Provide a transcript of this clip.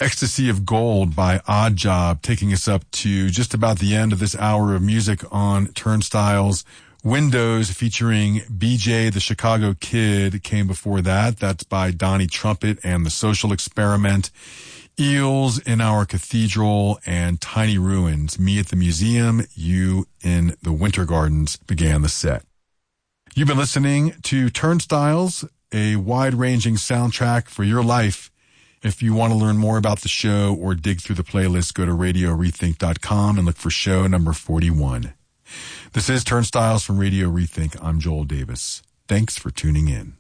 Ecstasy of Gold by Odd Job, taking us up to just about the end of this hour of music on Turnstiles. Windows featuring BJ the Chicago Kid came before that. That's by Donnie Trumpet and the Social Experiment. Eels in Our Cathedral and Tiny Ruins. Me at the Museum, You in the Winter Gardens began the set. You've been listening to Turnstiles, a wide-ranging soundtrack for your life. If you want to learn more about the show or dig through the playlist, go to RadioRethink.com and look for show number 41. This is Turnstiles from Radio Rethink. I'm Joel Davis. Thanks for tuning in.